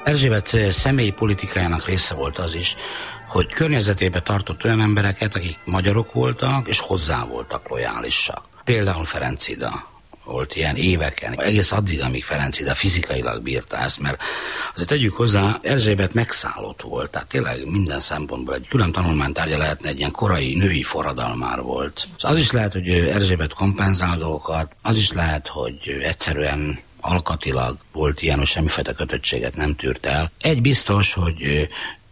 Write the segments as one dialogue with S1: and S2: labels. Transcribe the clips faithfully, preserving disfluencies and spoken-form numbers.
S1: Erzsébet személyi politikájának része volt az is, hogy környezetébe tartott olyan embereket, akik magyarok voltak, és hozzá voltak lojálisak. Például Ferenc Ida volt ilyen éveken, egész addig, amíg Ferenc Ida fizikailag bírta ezt, mert azért tegyük hozzá, Erzsébet megszállott volt, tehát tényleg minden szempontból egy külön tanulmánytárgya lehetne, egy ilyen korai női forradalmár volt. Az is lehet, hogy Erzsébet kompenzál dolgokat, az is lehet, hogy egyszerűen alkatilag volt ilyen, hogy semmifajta kötöttséget nem tűrt el. Egy biztos, hogy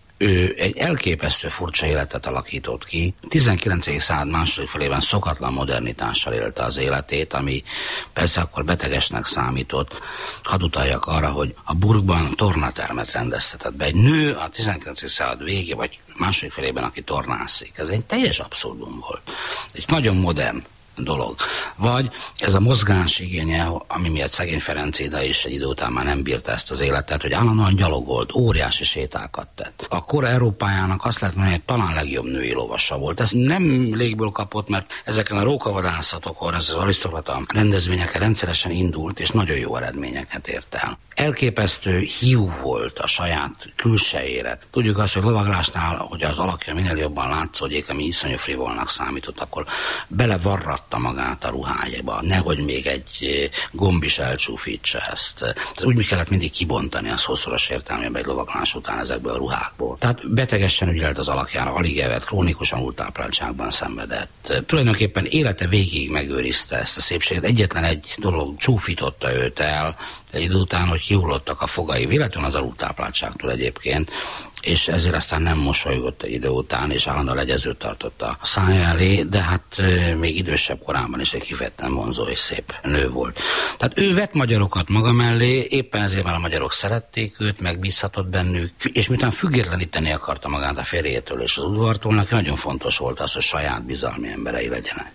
S1: ő egy elképesztő furcsa életet alakított ki. tizenkilencedik század második felében szokatlan modernitással élte az életét, ami persze akkor betegesnek számított. Hadd utaljak arra, hogy a Burgban tornatermet rendeztetett be. Egy nő a tizenkilencedik század végé, vagy második felében, aki tornászik. Ez egy teljes abszurdum volt. Egy nagyon modern dolog. Vagy ez a mozgás igénye, ami miatt szegény Ferenc Ida is egy idő után már nem bírta ezt az életet, hogy állandóan gyalogolt, óriási sétákat tett. A kor Európájának azt lehet mondani, hogy talán legjobb női lovasa volt. Ez nem légből kapott, mert ezeken a rókavadászatokon, ez az arisztokrata rendezvényeken rendszeresen indult, és nagyon jó eredményeket ért el. Elképesztő hiú volt a saját külsejére. Tudjuk azt, hogy lovaglásnál, hogy az alakja minél jobban látszódjék, ami iszonyú frivolnak számított, akkor belevarratta magát a ruhájába, nehogy még egy gomb is elcsúfítsa ezt. Tehát úgy mi kellett mindig kibontani az hosszoros értelmében egy lovaglás után ezekből a ruhákból. Tehát betegesen ügyelt az alakjára, alig evett, krónikusan alultápláltságban szenvedett. Tulajdonképpen élete végig megőrizte ezt a szépséget. Egyetlen egy dolog csúfította őt el, egy idő után, hogy kihullottak a fogai, véletlenül az alultápláltságtól egyébként, és ezért aztán nem mosolygott egy idő után, és állandóan legyezőt tartotta a szája elé, de hát e, még idősebb korában is egy kifejezetten vonzó és szép nő volt. Tehát ő vett magyarokat maga mellé, éppen ezért már a magyarok szerették őt, megbízhatott bennük, és miután függetleníteni akarta magát a férjétől és az udvartól, neki nagyon fontos volt az, hogy saját bizalmi emberei legyenek.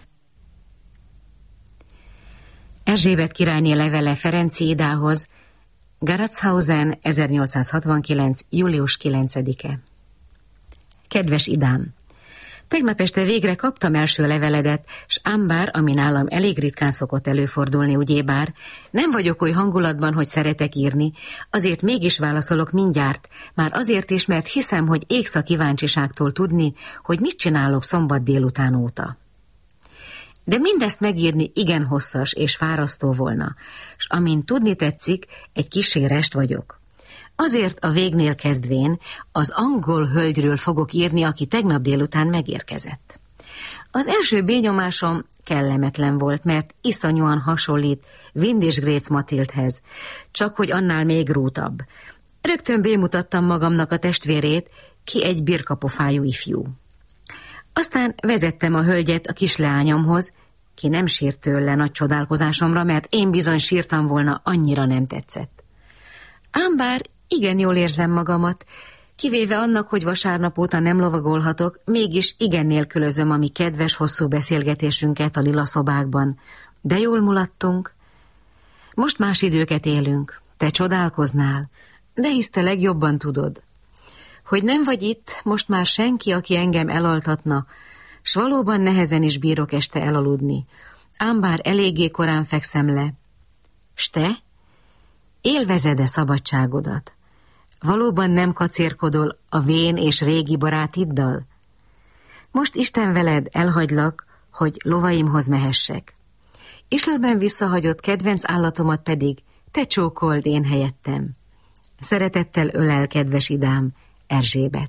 S2: Erzsébet királyné levele Ferenci Idához, Garatshausen, ezernyolcszázhatvankilenc. július kilencedike. Kedves Idám! Tegnap este végre kaptam első leveledet, s ám bár, ami nálam elég ritkán szokott előfordulni, ugyébár, nem vagyok oly hangulatban, hogy szeretek írni, azért mégis válaszolok mindjárt, már azért is, mert hiszem, hogy égsz a kíváncsiságtól tudni, hogy mit csinálok szombat délután óta. De mindezt megírni igen hosszas és fárasztó volna, s amint tudni tetszik, egy kissé rest vagyok. Azért a végnél kezdvén az angol hölgyről fogok írni, aki tegnap délután megérkezett. Az első benyomásom kellemetlen volt, mert iszonyúan hasonlít Windisch Grécz Matildhez, csak hogy annál még rútabb. Rögtön bemutattam magamnak a testvérét, ki egy birkapofájú ifjú. Aztán vezettem a hölgyet a kisleányomhoz, ki nem sírt tőle nagy csodálkozásomra, mert én bizony sírtam volna, annyira nem tetszett. Ám bár igen jól érzem magamat, kivéve annak, hogy vasárnap óta nem lovagolhatok, mégis igen nélkülözöm a mi kedves hosszú beszélgetésünket a lila szobákban. De jól mulattunk. Most más időket élünk, te csodálkoznál, de hisz te legjobban tudod. Hogy nem vagy itt, most már senki, aki engem elaltatna, s valóban nehezen is bírok este elaludni, ám bár eléggé korán fekszem le. S te? Élvezed-e szabadságodat? Valóban nem kacérkodol a vén és régi barátiddal? Most Isten veled, elhagylak, hogy lovaimhoz mehessek. Islőben visszahagyott kedvenc állatomat pedig te csókold én helyettem. Szeretettel ölel, kedves Idám, Erzsébet.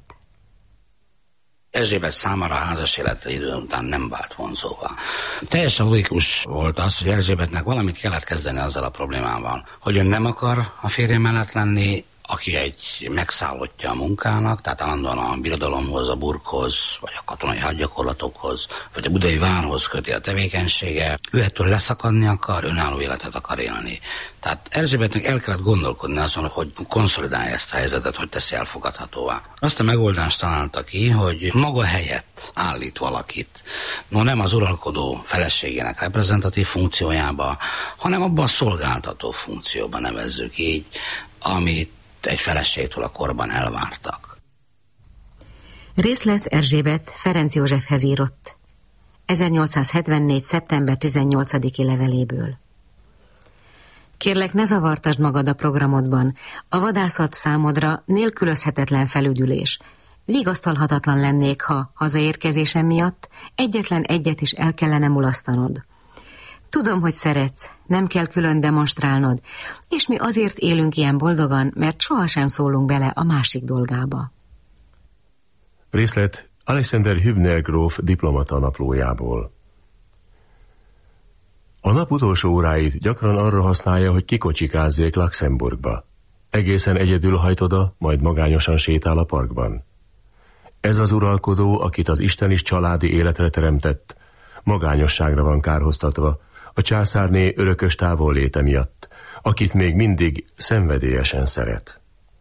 S1: Erzsébet számára a házas élete idő után nem vált vonzóvá. Teljesen logikus volt az, hogy Erzsébetnek valamit kellett kezdeni azzal a problémával, hogy ön nem akar a férje mellett lenni, aki egy megszállottja a munkának, tehát állandóan a birodalomhoz, a burghoz, vagy a katonai hadgyakorlatokhoz, vagy a budai várhoz köti a tevékenysége. Ő ettől leszakadni akar, önálló életet akar élni. Tehát Erzsébetnek el kellett gondolkodni azon, hogy konszolidálja ezt a helyzetet, hogy teszi elfogadhatóvá. Azt a megoldást találta ki, hogy maga helyett állít valakit. No, nem az uralkodó feleségének reprezentatív funkciójába, hanem abban a szolgáltató funkcióban, nevezzük így, amit egy feleségtől a korban elvártak.
S2: Részlet Erzsébet Ferenc Józsefhez írott ezernyolcszázhetvennégy. szeptember tizennyolcadiki leveléből. Kérlek, ne zavartasd magad a programodban. A vadászat számodra nélkülözhetetlen felüdülés. Vigasztalhatatlan lennék, ha hazaérkezésem miatt egyetlen egyet is el kellene mulasztanod. Tudom, hogy szeretsz, nem kell külön demonstrálnod, és mi azért élünk ilyen boldogan, mert sohasem szólunk bele a másik dolgába.
S3: Részlet Alexander Hübner gróf diplomata naplójából. A nap utolsó óráit gyakran arra használja, hogy kikocsikázzék Luxemburgba. Egészen egyedül hajt oda, majd magányosan sétál a parkban. Ez az uralkodó, akit az Isten is családi életre teremtett, magányosságra van kárhoztatva, a császárné örökös távolléte miatt, akit még mindig szenvedélyesen szeret.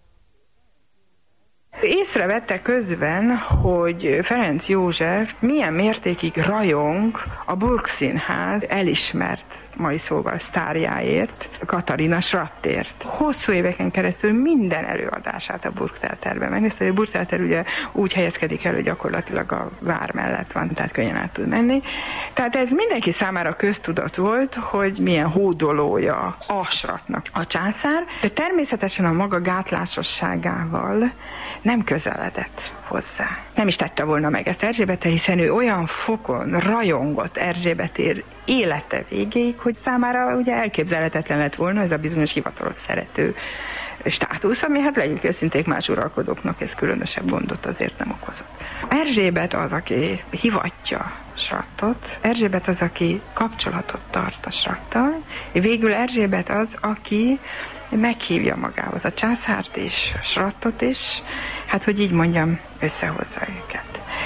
S4: Észrevette közben, hogy Ferenc József milyen mértékig rajong a Burgszínház elismert, mai szóval sztárjáért, Katarina Schrattért. Hosszú éveken keresztül minden előadását a Burgtheaterben megnézte, hogy a Burgtheater ugye úgy helyezkedik el, hogy gyakorlatilag a vár mellett van, tehát könnyen át tud menni. Tehát ez mindenki számára köztudat volt, hogy milyen hódolója a Schrattnak a császár, de természetesen a maga gátlásosságával nem közeledett hozzá. Nem is tette volna meg ezt Erzsébettel, hiszen ő olyan fokon rajongott Erzsébetért élete végéig, hogy számára ugye elképzelhetetlen lett volna ez a bizonyos hivatalos szerető státusz, ami hát legyünk őszinték, más uralkodóknak ez különösebb gondot azért nem okozott. Erzsébet az, aki hivatja Schrattot, Erzsébet az, aki kapcsolatot tart a Schrattal, végül Erzsébet az, aki meghívja magához a császárt és Schrattot is, hát hogy így mondjam, összehozza őket.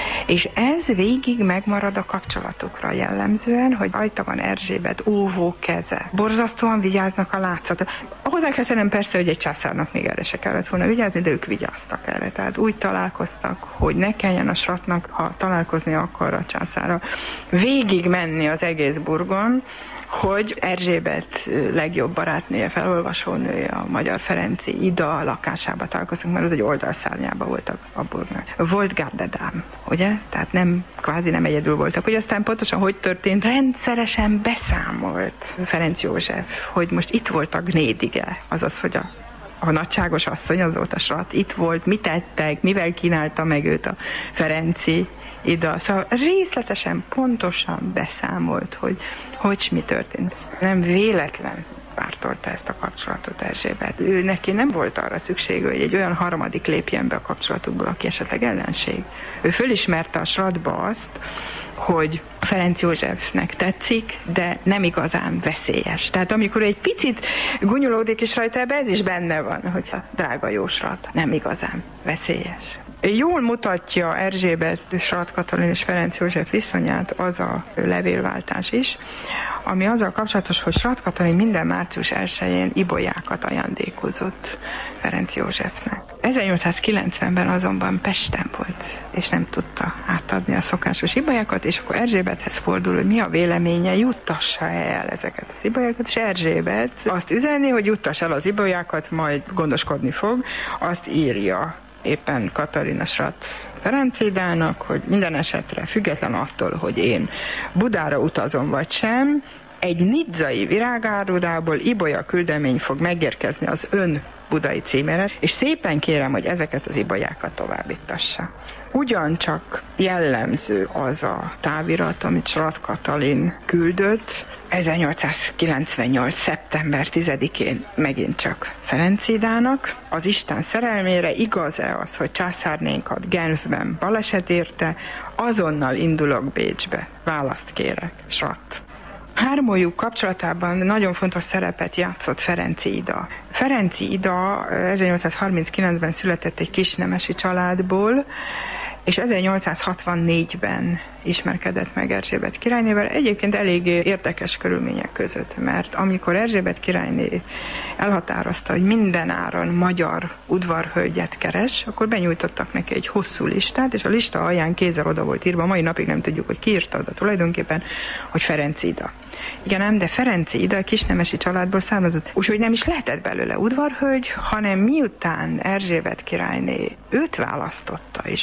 S4: És ez végig megmarad a kapcsolatukra jellemzően, hogy rajta van Erzsébet óvó keze. Borzasztóan vigyáznak a látszatra. Hozzá kell tennem persze, hogy egy császárnak még erre se kellett volna vigyázni, de ők vigyáztak erre. Tehát úgy találkoztak, hogy ne kelljen a Schrattnak, ha találkozni akar a császárra, végig menni az egész burgon, hogy Erzsébet legjobb barátnője, felolvasónője, a magyar Ferenci Ida lakásába találkoztunk, mert az egy oldalszárnyában voltak a burgnak. Volt Gárdedám, ugye? Tehát nem, kvázi nem egyedül voltak. Hogy aztán pontosan hogy történt, rendszeresen beszámolt Ferenc József, hogy most itt volt a Gnédige, azaz, hogy a a nagyságos asszony, az volt a Schratt, itt volt, mit tettek, mivel kínálta meg őt a Ferenci Ida. Szóval részletesen, pontosan beszámolt, hogy hogy mi történt. Nem véletlen pártolta ezt a kapcsolatot Erzsébet. Ő neki nem volt arra szükség, hogy egy olyan harmadik lépjen be a kapcsolatukból, aki esetleg ellenség. Ő fölismerte a Schrattba azt, hogy Ferenc Józsefnek tetszik, de nem igazán veszélyes. Tehát amikor egy picit gúnyolódik is rajta, ebbe ez is benne van, hogy a drága jó Schratt nem igazán veszélyes. Jól mutatja Erzsébet, Schratt Katalin és Ferenc József viszonyát az a levélváltás is, ami azzal kapcsolatos, hogy Schratt Katalin minden március elsején ibolyákat ajándékozott Ferenc Józsefnek. ezernyolcszázkilencvenben azonban Pesten volt, és nem tudta átadni a szokásos ibolyákat, és akkor Erzsébethez fordul, hogy mi a véleménye, juttassa el ezeket az ibolyákat, és Erzsébet azt üzeni, hogy juttass el az ibolyákat, majd gondoskodni fog, azt írja éppen Katarina Schratt Ferenc Idának, hogy minden esetre független attól, hogy én Budára utazom vagy sem, egy nidzai virágárudából ibolya küldemény fog megérkezni az ön budai címére, és szépen kérem, hogy ezeket az ibolyákat továbbítassa. Ugyancsak jellemző az a távirat, amit Schratt Katalin küldött, ezernyolcszázkilencvennyolc. szeptember tizedikén megint csak Ferenc Idának. Az Isten szerelmére igaz-e az, hogy császárnénkat Genfben baleset érte, azonnal indulok Bécsbe. Választ kérek, Schratt. Hármójuk kapcsolatában nagyon fontos szerepet játszott Ferenci Ida. Ferenci Ida ezernyolcszázharminckilencben született egy kisnemesi családból, és ezernyolcszázhatvannégyben ismerkedett meg Erzsébet királynével, egyébként elég érdekes körülmények között, mert amikor Erzsébet királyné elhatározta, hogy minden áron magyar udvarhölgyet keres, akkor benyújtottak neki egy hosszú listát, és a lista alján kézzel oda volt írva, mai napig nem tudjuk, hogy ki írta oda tulajdonképpen, hogy Ferenc Ida. Igen ám, de Ferenc Ida kisnemesi családból származott, úgyhogy nem is lehetett belőle udvarhölgy, hanem miután Erzsébet királyné őt választotta és ragaszkodott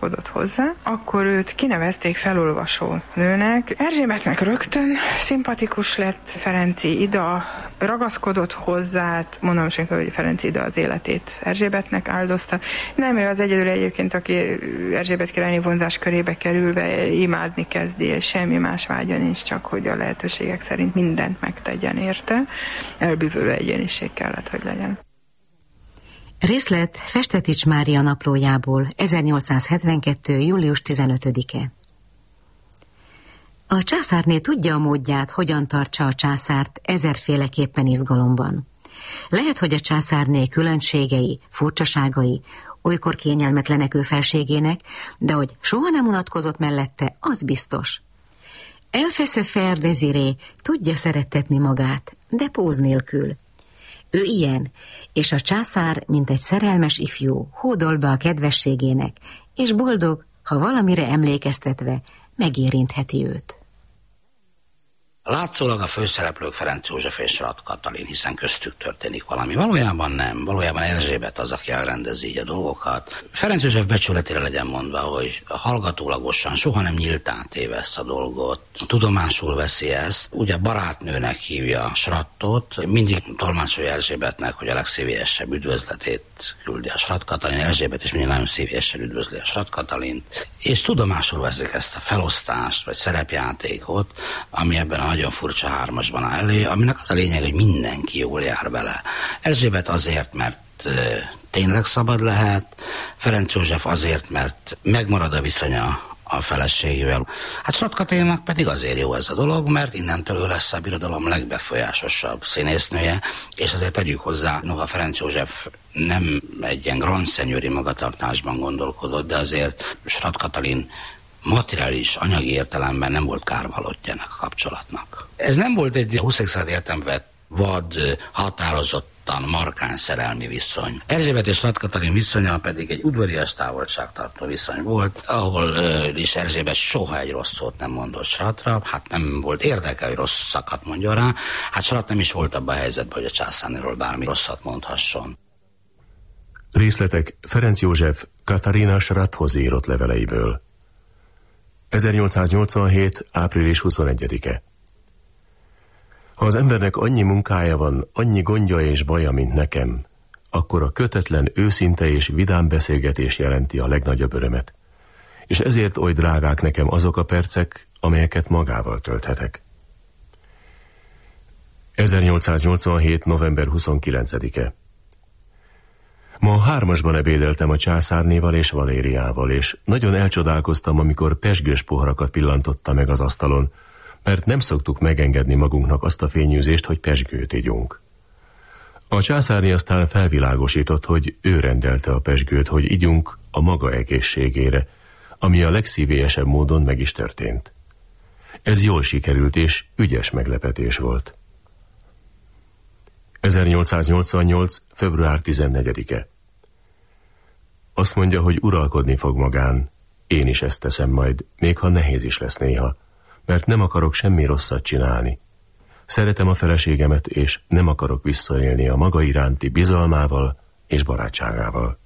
S4: ragaszkodott hozzá, akkor őt kinevezték felolvasó nőnek. Erzsébetnek rögtön szimpatikus lett Ferenczy Ida, ragaszkodott hozzá, mondom sem, hogy Ferenczy Ida az életét Erzsébetnek áldozta. Nem ő az egyedül egyébként, aki Erzsébet királyné vonzás körébe kerülve imádni kezdi, és semmi más vágya nincs, csak hogy a lehetőségek szerint mindent megtegyen érte. Elbűvölő egyéniség kellett, hogy legyen.
S2: Részlet Festetics Mária naplójából, ezernyolcszázhetvenkettő. július tizenötödike. A császárné tudja a módját, hogyan tartsa a császárt ezerféleképpen izgalomban. Lehet, hogy a császárné különbségei, furcsaságai olykor kényelmetlenek ő felségének, de hogy soha nem unatkozott mellette, az biztos. Elfesze Fer Desiré tudja szerettetni magát, de póz nélkül. Ő ilyen, és a császár, mint egy szerelmes ifjú, hódol be a kedvességének, és boldog, ha valamire emlékeztetve megérintheti őt.
S1: Látszólag a főszereplők Ferenc József és Rath Katalin, hiszen köztük történik valami. Valójában nem. Valójában Erzsébet az, aki elrendezi így a dolgokat. Ferenc József becsületére legyen mondva, hogy hallgatólagosan soha nem nyíltán téve ezt a dolgot. Tudomásul veszi ezt. Ugye barátnőnek hívja Srattot. Mindig tolmácsolja Erzsébetnek, hogy a legszívélyesebb üdvözletét küldi a Rath Katalin. Erzsébet is mindig nagyon szívélyesen üdvözli a Rath Katalint. És tudomásul veszik ezt a felosztást, vagy szerepjátékot, ami ebben a nagyon furcsa hármasban áll elő, aminek az a lényeg, hogy mindenki jól jár vele. Erzsébet azért, mert tényleg szabad lehet, Ferenc József azért, mert megmarad a viszonya a feleségével. Hát Rath Katalinnak pedig azért jó ez a dolog, mert innentől ő lesz a birodalom legbefolyásosabb színésznője, és azért tegyük hozzá, noha Ferenc József nem egy ilyen grand seigneury magatartásban gondolkodott, de azért Rath Katalin materiális, anyagi értelemben nem volt kárvallottja a kapcsolatnak. Ez nem volt egy huszadik század értelemben vad, határozottan markáns szerelmi viszony. Erzsébet és Rath Katalin viszonya pedig egy udvarias távolságtartó viszony volt, ahol uh, is Erzsébet soha egy rossz szót nem mondott Rathra, hát nem volt érdeke, hogy rosszakat mondjon rá, hát Rath nem is volt abban a helyzetben, hogy a császárnéről bármi rosszat mondhasson.
S3: Részletek Ferenc József Katarina Rathhoz írott leveleiből. ezernyolcszáznyolcvanhét. április huszonegyedike. Ha az embernek annyi munkája van, annyi gondja és baja, mint nekem, akkor a kötetlen, őszinte és vidám beszélgetés jelenti a legnagyobb örömet. És ezért oly drágák nekem azok a percek, amelyeket magával tölthetek. ezernyolcszáznyolcvanhét. november huszonkilencedike. Ma hármasban ebédeltem a császárnéval és Valériával, és nagyon elcsodálkoztam, amikor pezsgős poharakat pillantotta meg az asztalon, mert nem szoktuk megengedni magunknak azt a fényűzést, hogy pezsgőt igyunk. A császárné aztán felvilágosított, hogy ő rendelte a pezsgőt, hogy igyunk a maga egészségére, ami a legszívélyesebb módon meg is történt. Ez jól sikerült, és ügyes meglepetés volt. ezernyolcszáznyolcvannyolc. február tizennegyedike. Azt mondja, hogy uralkodni fog magán. Én is ezt teszem majd, még ha nehéz is lesz néha, mert nem akarok semmi rosszat csinálni. Szeretem a feleségemet, és nem akarok visszaélni a maga iránti bizalmával és barátságával.